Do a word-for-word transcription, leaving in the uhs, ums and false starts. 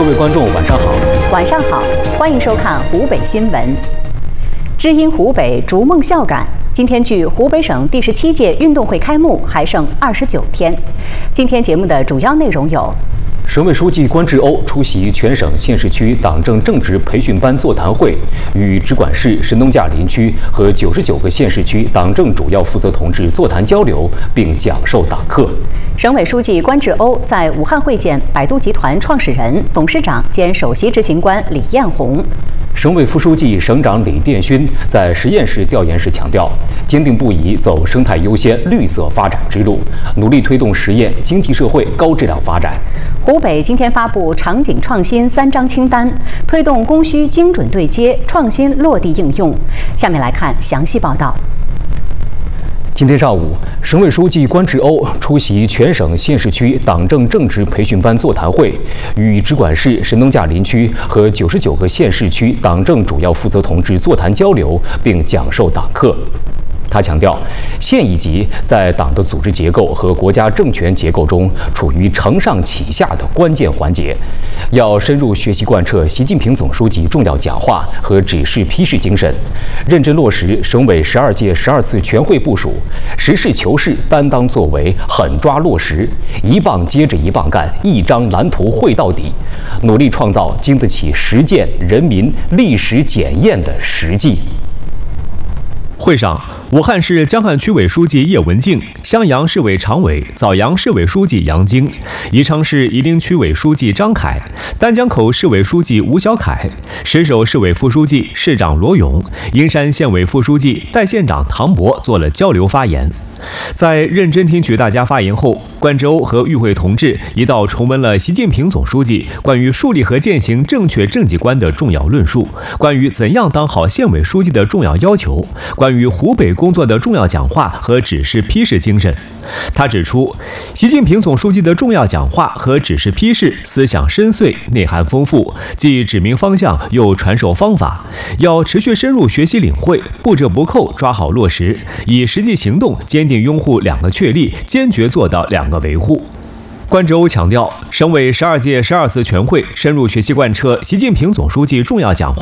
位观众，晚上好。 晚上好，欢迎收看湖北新闻。知音湖北，逐梦孝感。今天距湖北省第十七届运动会开幕还剩二十九天。今天节目的主要内容有： 省委书记关志欧出席全省县市区党政正职培训班座谈会，与直管市神农架林区和九十九个县市区党政主要负责同志座谈交流，并讲授党课。 省委书记关志欧在武汉会见百度集团创始人、董事长兼首席执行官李彦宏。 省委副书记、省长李殿勋在实验室调研时强调，坚定不移走生态优先、绿色发展之路，努力推动实验经济社会高质量发展。 湖北今天发布场景创新三张清单，推动供需精准对接、创新落地应用。下面来看详细报道。 今天上午，省委书记关志欧出席全省县市区党政正职培训班座谈会，与直管市神农架林区和九十九个县市区党政主要负责同志座谈交流，并讲授党课。他强调，县一级在党的组织结构和国家政权结构中处于承上启下的关键环节，要深入学习贯彻习近平总书记重要讲话和指示批示精神，认真落实省委十二届十二次全会部署，实事求是、担当作为、狠抓落实，一棒接着一棒干，一张蓝图绘到底，努力创造经得起实践、人民历史检验的实际。 会上，武汉市江汉区委书记叶文静、襄阳市委常委、枣阳市委书记杨晶、宜昌市夷陵区委书记张凯、丹江口市委书记吴小凯、石首市委副书记、市长罗勇、阴山县委副书记、代县长唐博做了交流发言。在认真听取大家发言后，关志欧和与会同志一道重温了习近平总书记关于树立和践行正确政绩观的重要论述，关于怎样当好县委书记的重要要求，关于湖北工作的重要讲话和指示批示精神。他指出，习近平总书记的重要讲话和指示批示思想深邃、内涵丰富，既指明方向又传授方法，要持续深入学习领会，不折不扣抓好落实，以实际行动坚定拥护两个确立，坚决做到两个维护。关志欧强调，省委十二届十二次全会深入学习贯彻习近平总书记重要讲话